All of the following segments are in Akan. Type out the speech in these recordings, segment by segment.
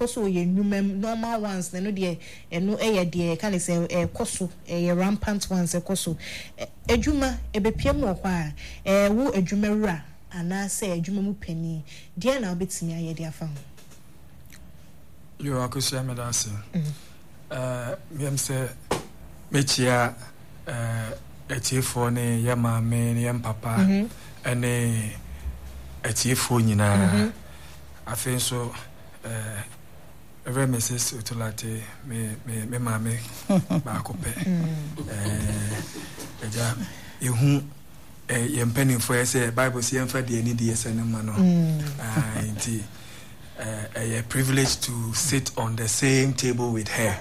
because ye normal ones no de no de can say koso rampant ones koso adwuma ebepiem wo kwa wo adwuma wura ana say adwuma mu pani de na obetimi aye de afa ho yo akosia me da se mem se mechia etiefo ne yama me ne yam papa ene etiefo nyina afen so every message to late me mame ba kope eja ehu yempeni for say bible say emfa de ani de yesene ma no inti a privilege to sit on the same table with her.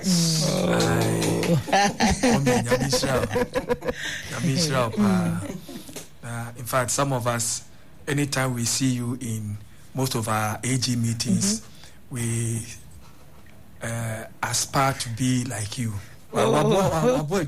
In fact, some of us, anytime we see you in most of our AG meetings, we aspire to be like you. Now for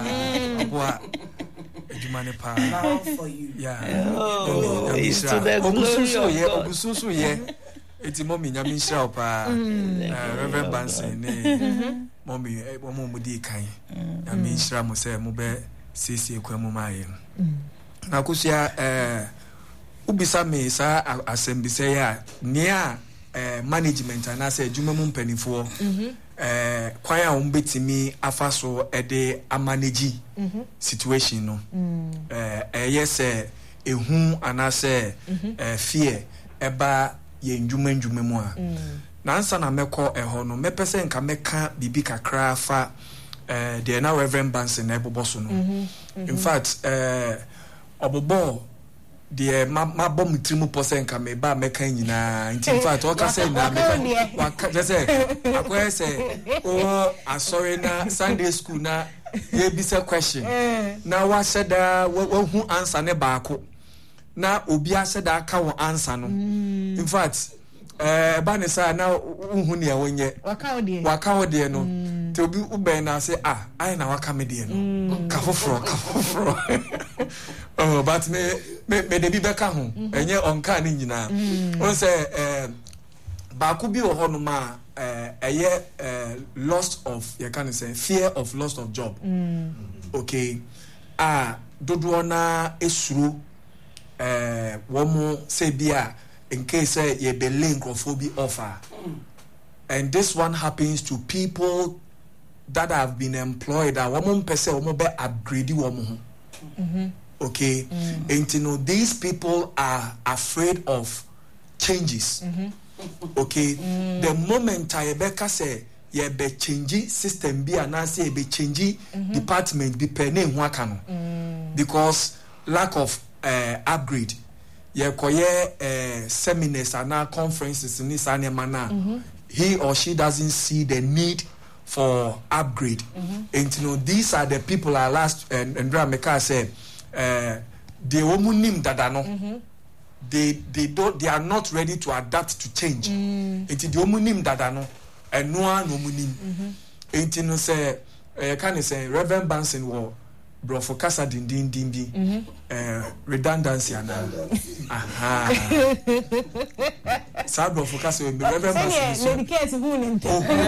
you. Yeah. It's to the glory of God. It's mommy nyami shira pa Reverend Bansen mommy mo di kan nyami shira mo se mo be sisi kwemu maye na kusia ubisa me sa assembly say ya nia management na say adwuma mu mpanifo kwan a umbetimi afaso ede amanage situation no yes ehu anase fear eba ye ndwuma mu a nansa na mekọ eho no mepese nka meka bibi kakra fa the now Reverend Bansen na eboboso no in fact obobo the mabọ mutrimu pose nka me ba meka nyina in fact o ka say na me wa say akoye say o asori na Sunday school na ye bisa question na wa seda wa hu answer ne baako na obi aseda aka won answer no in fact ba ne sa na hu ne wonye waka ode no te obi uben na say ai na waka me de no ka foforo oh but me de bi beka ho enye onka ne nyina on say ba ku bi wo ho no ma eye loss of you can say fear of loss of job okay dodo na esuro womo say bia in case ye be linkophobic offer and this one happens to people that have been employed that womo pese womo be upgrade womo okay and you know these people are afraid of changes okay the moment I beka say ye be change system bi na say be change department bi pe na hu aka no because lack of upgrade ye koye seminars and conferences in this animana he or she doesn't see the need for upgrade and you know these are the people are last and Rameka said they womunim dada no they are not ready to adapt to change it the womunim dada no and no one womunim and you know say can say Reverend Bansen wo brofo kasa din bi redundancy ana sa brofo kasa we Reverend Bansen so dedicate who nim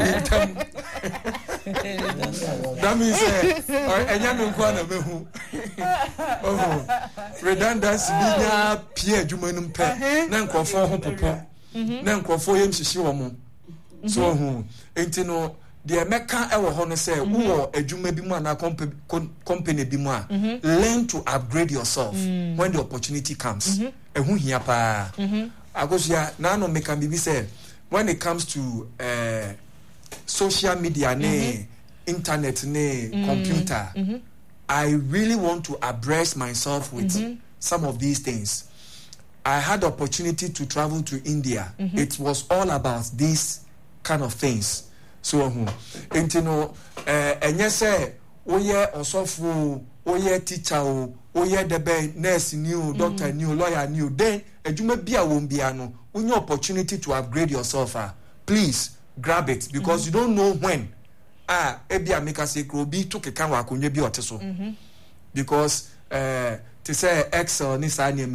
that means enya me nko na mehu redundancy bi nya pie adwuma num pe na nkofo ho popo na nkofo yem hihye wo mo so hu enti no the meka ewo ho no say wo adwuma bi mu na company bi mu a learn to upgrade yourself when the opportunity comes ehu hia pa agosia na no meka bibi say when it comes to social media ne internet ne computer I really want to abreast myself with some of these things. I had the opportunity to travel to India. It was all about these kind of things. So you know enye say oye osofo oye teacher o oye debe nurse new doctor new lawyer new then adwuma bia won bia no onye opportunity to upgrade yourself please grab it because you don't know when ebia make us obi to kekan wa akonye bi oteso because to say excel ni sa ni mai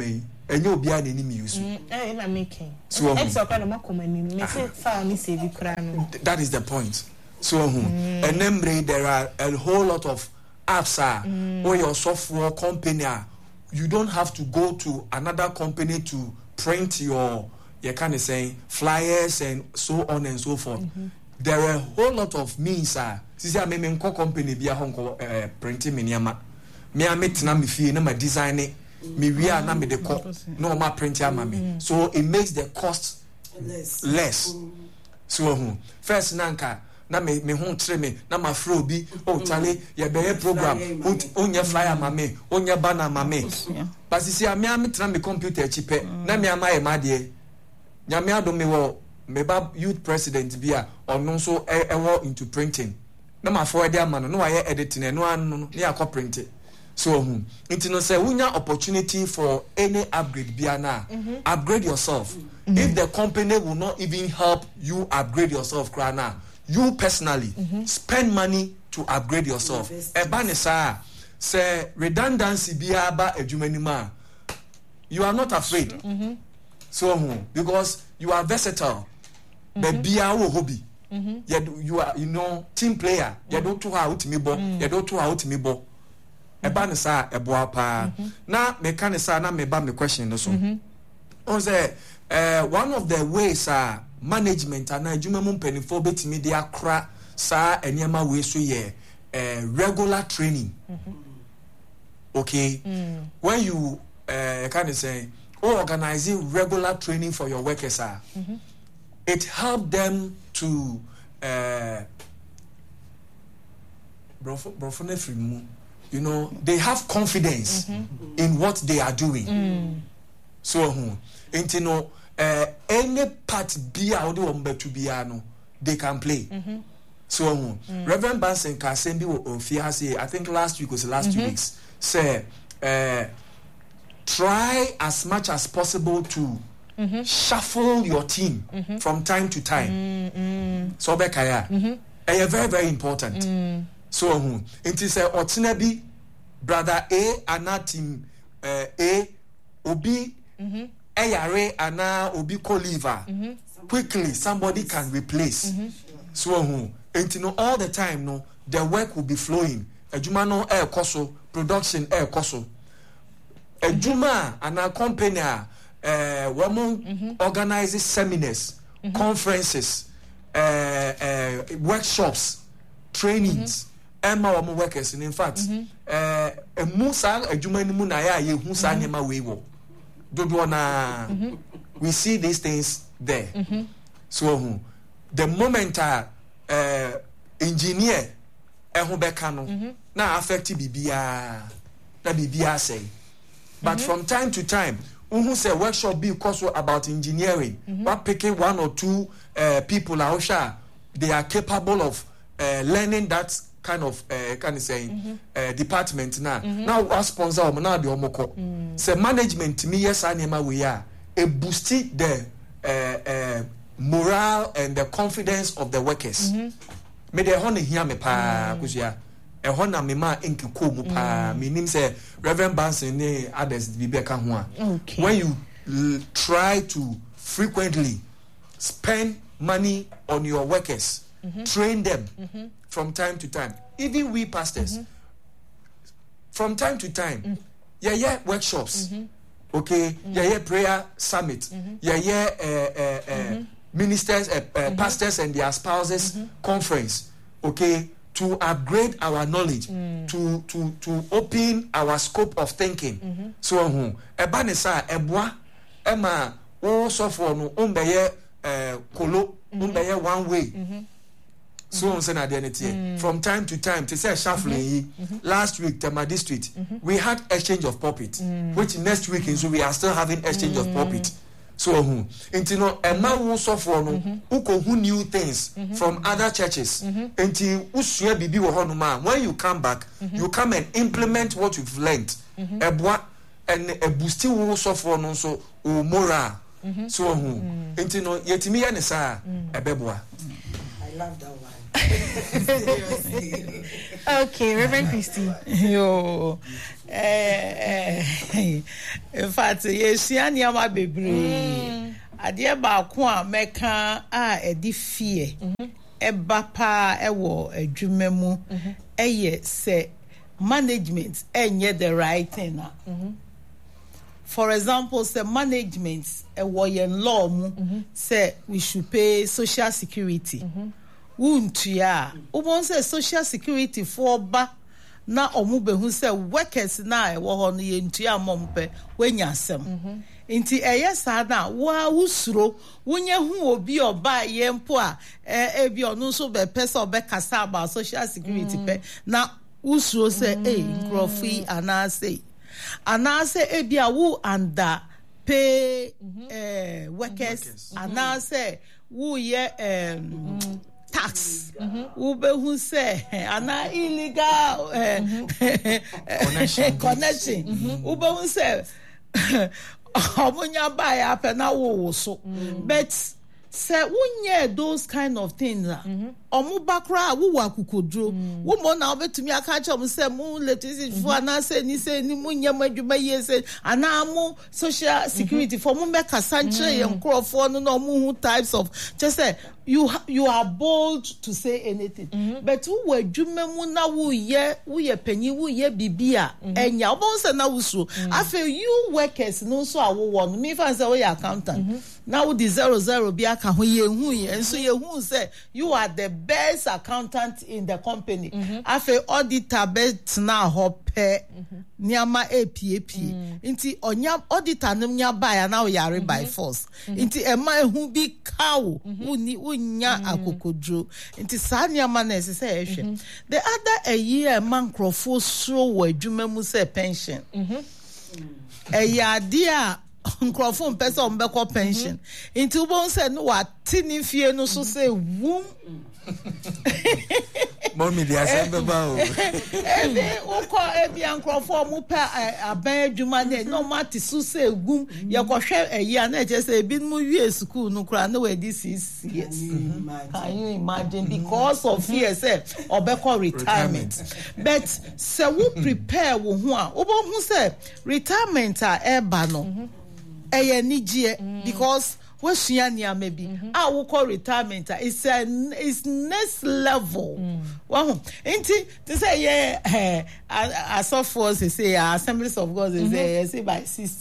enye obi a nani mi use na making so extra kind of komani me say fa ni save kra no that is the point so and then there are a whole lot of apps or your software company you don't have to go to another company to print your kind of saying flyers and so on and so forth. There are a whole lot of means sisi a me nko company bi a honko printing me niama me a metina me fie na ma design me wi a na me de ko no ma print ama me so it makes the cost less. So first nanka na me ho tre me na ma fro bi o chale ye be program onye flyer ma me onye banner ma me but sisi a me metina me computer chipe na me ama e ma de nyame adom me wo meba youth president bia ono so ewo into printing na ma forward am no wa editing no anu no ya ko print so it no say wunya opportunity for any upgrade bia na upgrade yourself. If the company will not even help you upgrade yourself krana you personally spend money to upgrade yourself eba ne sa say redundancy bia ba adwumani ma you are not afraid so because you are versatile but be our hobby you are team player you don't to how to me bo you don't to how to me bo eba ne sa ebo apa na me kan sa na me ba me question no so on say one of the ways management and adwuma mu mpanifo betimi de akra sa enema we so ye regular training okay when you kind of say organizing regular training for your workers it help them to they have confidence in what they are doing so any part be out to be they can play so Reverend Banson Kasembi Ofia I think last week was the last 2 weeks say try as much as possible to shuffle your team from time to time. So bekaya, very very important. So it is a otinabi brother A ana team A obi ayare ana obi co-liver. Quickly somebody can replace. So all the time no the work will be flowing. Ejuma no air koso production air koso. Ejuma and a company women organizes seminars, conferences, workshops, trainings. Emma women workers, and in fact, Musa ejuma ni munaya ye husa nyema wewo. We see these things there. So the moment engineer ehubekano na affect bibia na bibia say. But from time to time, who say workshop be also about engineering. But picking one or two people out they are capable of learning that kind of department now. Now our sponsor now the omoko. Say management me yes anima we are a boosted the morale and the confidence of the workers. Me de honey hear me pa kusia. Ehona me ma enki komu pa meaning say Reverend Banson ne others bi be ka ho when you try to frequently spend money on your workers train them from time to time even we pastors from time to time workshops okay prayer summit ministers pastors and their spouses conference okay to upgrade our knowledge, to open our scope of thinking. So ebanisa ebwa ema o sofo no umbeye kolo umbeye one way. So on say na dey from time to time to say shuffling last week Tema district we had exchange of pulpit which next week so we are still having exchange of pulpit. So intino ema wo sofo no uko who new things from other churches enti usua bibi wo hono ma when you come back you come and implement what you've learned ebwa and a boosti wo sofo no so o moral so intino yetimi ya ne sa ebeboa love that one. Okay, Reverend Christy. Yo. In fact, yes, Yanyama Baby. Adia Bakwa Meka edi fear. Eba pa ewo edwumemu. Eye se management enye the right thing. For example, say management yen law say we should pay social security. Wuntua ubon say social security for ba na omubehu say workers na e wo ho no ye ntua mompe wenya asem nti eyesa na wa wusuro wonye hu obi oba ye mpo a ebi onu so be pesa obe kasa about social security pe na wusuro say nkrofi anase ebi a wo under pay workers anase wo ye tax ube who say ana illegal connection ube who say omunya buy up na wo so but say wunye those kind of things omu bakra wo wakukodro wo mo na obetumi aka chom say mu latest for na say ni munye madwuma yese ana mu social security for mu make asanche yenkrofo no mu hu types of just say you are bold to say anything but who were dwumemu na wo ye panyi wo ye bibia enya obon say na wo so afa you workers no so awo won me fan say we accountant na wo di 00 bi aka ho ye hu ye so ye hu say you are the best accountant in the company afa auditor bet na ho pe niama APAP nti onya auditor nem nya buy na wo yare by force nti ema hu bi kawo nya akokodro nti saa niama na ese ehwe the other a year man crofo so wa adwuma mu say pension ade a crofo mpesa ombekọ pension nti ubon say no wa tini fie no so say wum Mommy the assemble ba o uko ebi ankrofo mu pa aban adwuma na no mati so say gum ye kohwe eyi na je say ebi mu wie school no kra na we this is yes can you imagine because of fear say obeko retirement but say we prepare wo ho a obo hu say retirement a eba no eye nijie because wasuya niame bi we call retirement it's next level wow enti to say as of force say Assemblies of God say by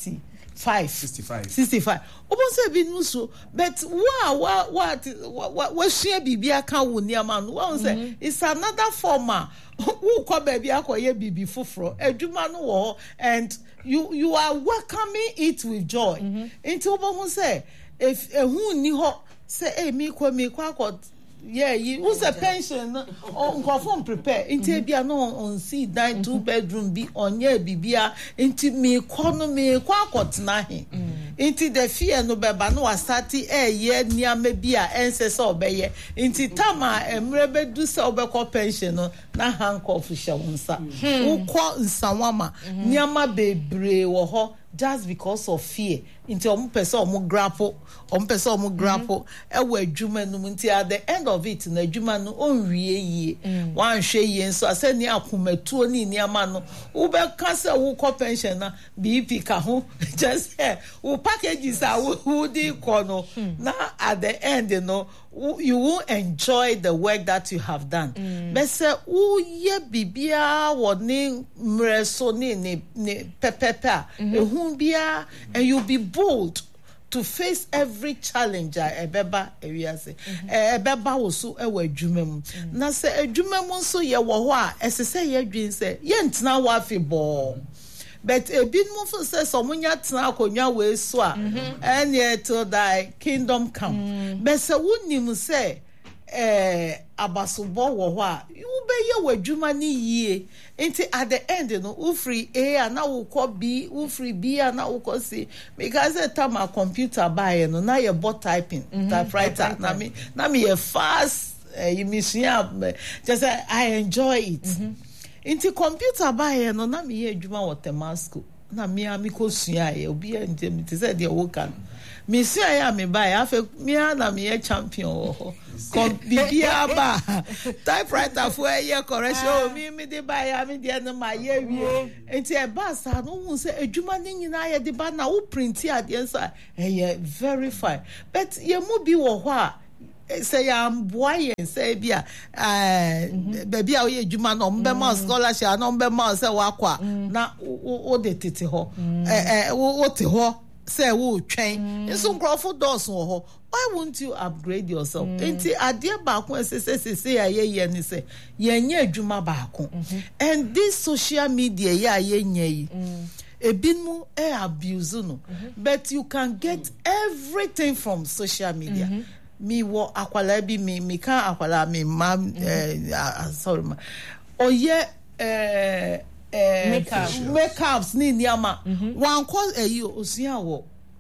65 obo say bi nu so but what wasuya bibia kan wo niama no one say it's another former who call baby akoye bibi foforo adwuma no wo and you are welcoming it with joy enti obo say if who ni ho say me kwa akọ you who's a pension on confirm prepare into bia no on see down 2 bedroom be on ye bibia into me kwa akọ tena he into the fear no beba no start ye niam bia ense obeye into tama emre bedu se obekọ pension no na handcuff hye wonsa ukọ nsanwama niama bebre wo ho just because of fear into omu pese omu grapple ewe adwuma no nti at the end of it na adwuma no onwie yie wan hwe yie so asani akomatuo ni niama no wo be ka se wo ko pension na BP ka ho just wo packages are wo di ko no na at the end you will enjoy the work that you have done but say wo ye bibia wo ni mreso ni pepepa ehun bia and you be bold to face every challenge ebeba ewiase ebeba wo so ewa adwumam na se adwumam so ye wo ho a esese ye adwin se ye ntena wo afibo but ebinmu for say somunya tena akonwa we so a ene till thy kingdom come but se wonim se abasobo wo ho a you be ye wadwuma ni yie nti at the end ufree A na wo kọ B ufree B na wo kọ C because the time a computer buy na ye bot typing typewriter na me ye fast you miss just I enjoy it nti computer buy na me ye adwuma wo Temasco na me ko sua ye obi ente me te say de wo kan me sua ya me ba ya fe me na me champion ho ko bibia ba typewriter for ye correction me de ba ya me de na ma ye wie enti e ba sa no hu say adwuma ne nyina ye de ba na wo print ade so e verify but ye mu bi wo ho a say am boy say bia baby a we adwuma no mbe ma scholarship no mbe ma say wakwa na wo de tete ho wo te ho say wo twen so nkrofo dos ho why won't you upgrade yourself enti ade ba ko say ye ni say ye nya adwuma ba ko and this social media ye nya yi ebinmu abuse no but you can get everything from social media me wo akwala bi me kan akwala me mam sorry ma oye makeups ni niama wan ko osua wo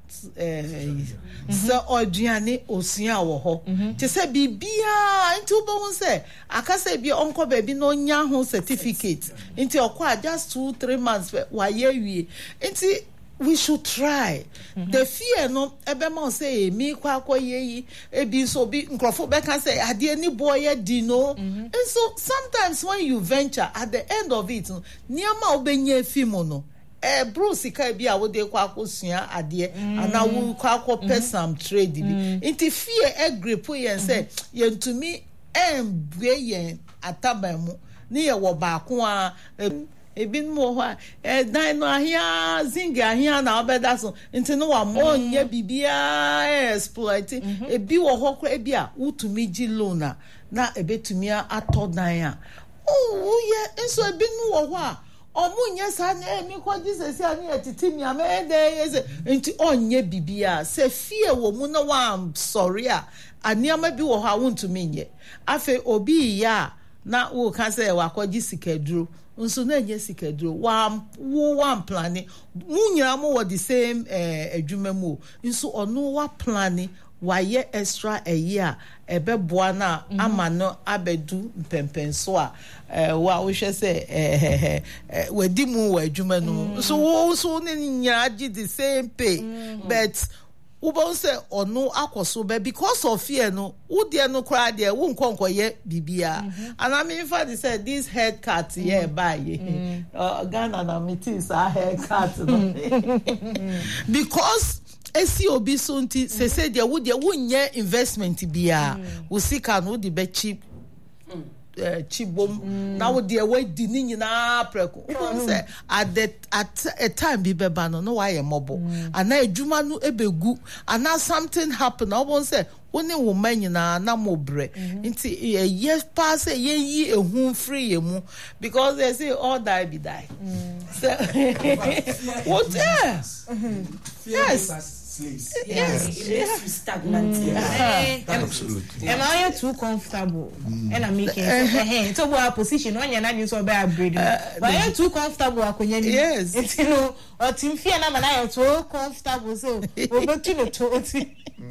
so oduane osua wo ho te se bibia nti obo hu se akase bi onko ba bi no nya ho certificate nti okwa just 2-3 months wa ye wie nti we should try. The fear no ebema say me kwa ye ebi so bi nkrofo be can say ade any boy di no. And so sometimes when you venture at the end of it niama obenye fimo no Bruce ka bi a wo de kwa akosua ade ana wo kwa akopɛ some trade bi nti fear grip yen say yentumi embue yen atabamu ni ye wo ba ko a ebin mo ho dan no ahia zinga ahia na obeda so nti no wa mo nya bibia exploit ebi wo ho kra ebi a utumi gi loan na ebetumi atodan a ye enso ebin wo ho a omunya sa na emi kwaji sesi ani etitimi amede yeze nti onye bibia se fie wo mu na wa sorry a aniama bi wo ho a wontumi nye afi obi ya na wo ka se wa kwaji sikaduro nso na enye sikaduro wa plan munyira mo the same adwuma mu nso ono wa plan wa ye extra a year ebeboa na ama no abedu mpempenso a wa wo hwe se wadi mu wa adwuma no so wo so ne nyira gi the same pay but Ubo say ono akoso be because of fear no udie no kra de wo nkonko ye bibia and I mean for they say this haircut here buy Ghana na meetings a haircut no because esi obi so nti say de wo nye investment bia wo sika no de be cheap chibom na wo de we di ni nyina preko won say at a time bi beba no why mobo ana adwuma no ebegu ana something happen na won say woni wo man nyina na mobre nti yes pass ye yi ehun free ye mu because they say all die be die so what yes Yes, it makes you stagnant. Absolutely. Am I too comfortable? And I'm making so our position when you're not used to be upgrading. But I am too comfortable. Yes. It's or Tim Fear and I am so comfortable. So we're going to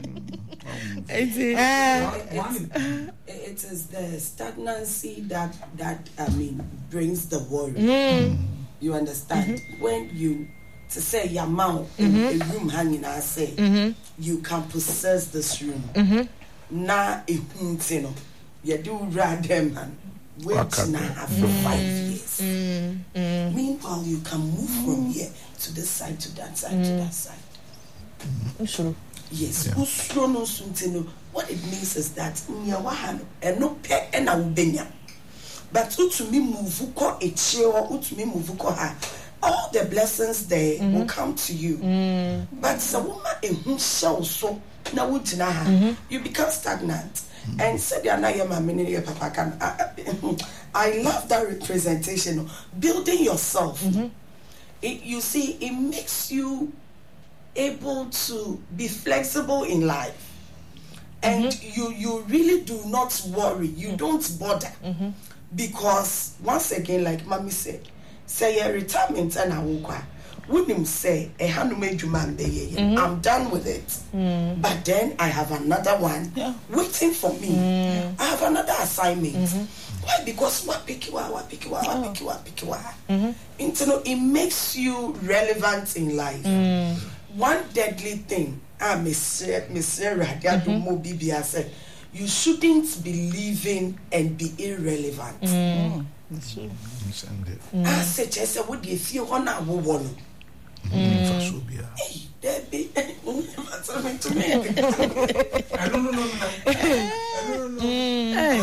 it is the stagnancy that brings the worry. You understand? When you to say your mouth in a room hanging, I say you can possess this room. Na a huntino, you do rather man wait now after 5 years. Meanwhile, you can move from here to this side, to that side, to that side. Sure. Yes. What it means is that and no pet and I will be. But to me move ko a chair or to me move ko ha. All the blessings there will come to you. But the woman in whom shall so now you become stagnant. And said I love that representation. Building yourself. You see, it makes you able to be flexible in life. And you really do not worry. You don't bother. Because once again, like Mommy said, say a retirement and I walk. Wouldn't say a handmade I'm done with it. But then I have another one waiting for me. I have another assignment. Why? Because what pick you are. It makes you relevant in life. One deadly thing, Miss Radiado Mobibia said, you shouldn't be living and be irrelevant. That's true. I said, yes, I would if you want to one. Hey, Debbie, to me. I don't know.